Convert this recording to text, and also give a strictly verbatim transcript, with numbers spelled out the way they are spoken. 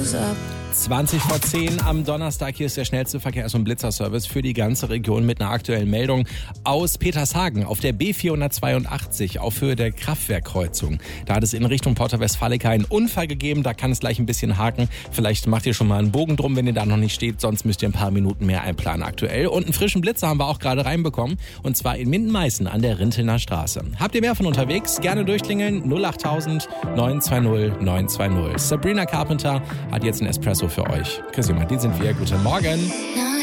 zwanzig vor zehn am Donnerstag. Hier ist der schnellste Verkehrs- und Blitzerservice für die ganze Region mit einer aktuellen Meldung aus Petershagen auf der B vierhundertzweiundachtzig auf Höhe der Kraftwerkkreuzung. Da hat es in Richtung Porta Westfalica einen Unfall gegeben. Da kann es gleich ein bisschen haken. Vielleicht macht ihr schon mal einen Bogen drum, wenn ihr da noch nicht steht. Sonst müsst ihr ein paar Minuten mehr einplanen aktuell. Und einen frischen Blitzer haben wir auch gerade reinbekommen. Und zwar in Minden-Meißen an der Rintelner Straße. Habt ihr mehr von unterwegs? Gerne durchklingeln. null acht tausend neun zwei null neun zwei null. Sabrina Carpenter hat jetzt einen Espresso für euch. Chrissy, die sind wir. Guten Morgen.